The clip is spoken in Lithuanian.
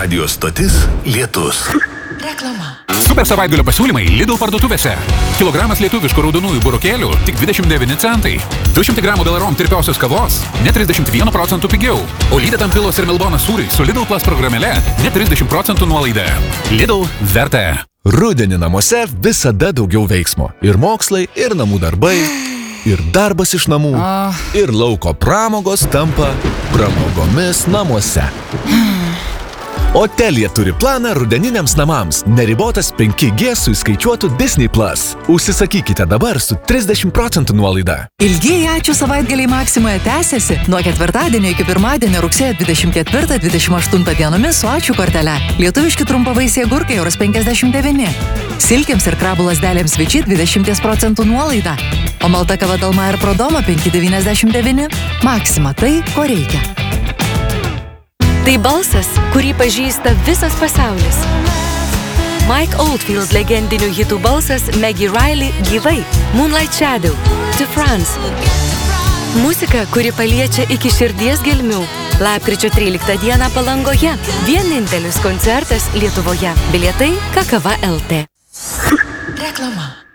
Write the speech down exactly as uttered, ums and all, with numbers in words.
Radio stotis Lietus. Reklama. Super savaitgalio pasiūlymai Lidl parduotuvėse. Kilogramas lietuviškų raudonųjų burokėlių tik dvidešimt devyni centai. du šimtai gramų Delarom tirpiosios kavos net trisdešimt vienu procentu pigiau. O Lydetam pilos ir Melbonas sūriai su Lidl Plus programėle net trisdešimt procentų nuolaida. Lidl verta. Rudenį namuose visada daugiau veiksmo. Ir mokslai, ir namų darbai, ir darbas iš namų, ir lauko pramogos tampa pramogomis namuose. O Telia turi planą rudeniniams namams. Neribotas penki G su įskaičiuotu Disney Plus. Užsisakykite dabar su trisdešimt procentų nuolaida. Ilgieji ačiū savaitgaliai Maksimoje tęsiasi. Nuo ketvirtadienio iki pirmadienio rugsėjo dvidešimt ketvirtą dvidešimt aštuntą dienomis su ačiū kortele. Lietuviški trumpavaisiai agurkai euras penkiasdešimt devyni. Silkėms ir krabų lasdelėms Viči dvidešimt procentų nuolaida. O malta kava Dalma ir Prodoma penki devyniasdešimt devyni. Maksima tai, ko reikia. Tai balsas, kurį pažįsta visas pasaulis. Mike Oldfield legendinių hitų balsas Maggie Riley gyvai. Moonlight Shadow, To France. Muzika, kuri paliečia iki širdies gelmių. Lapkričio tryliktą dieną Palangoje. Vienintelis koncertas Lietuvoje. Bilietai Kakava L T. Reklama.